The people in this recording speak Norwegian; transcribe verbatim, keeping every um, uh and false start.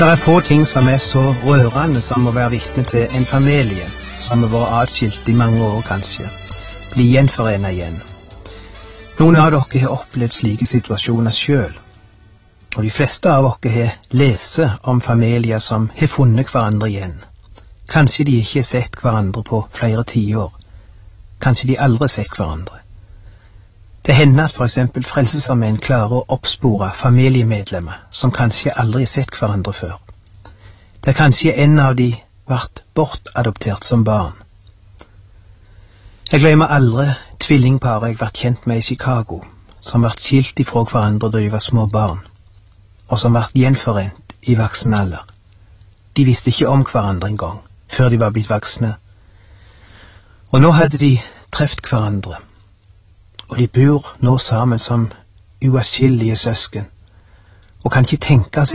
Det er få ting som er så rørende som å være vitne til en familie som har vært atskilt i mange år kanskje, bli gjenforenet igjen. Noen av dere har opplevd slike situasjoner selv, og de fleste av dere har lest om familier som har funnet hverandre igjen. Kanskje de ikke har sett hverandre på flere tiår, kanskje de aldri har sett hverandre. Det hender at for eksempel Frelsesarmeen klarer å oppspore familiemedlemmer som kanskje aldri har sett hverandre før. Der kanskje en av de vært bortadoptert som barn. Jeg glemmer aldri tvillingparet jeg vært kjent med i Chicago, som vært skilt ifra hverandre da de var små barn, og som vært gjenforent i voksen alder. De visste ikke om hverandre en gang, før de var blitt voksne. Og nå hadde de treft hverandre, og de bor nå sammen som uatskillelige søsken, og kan ikke tenke seg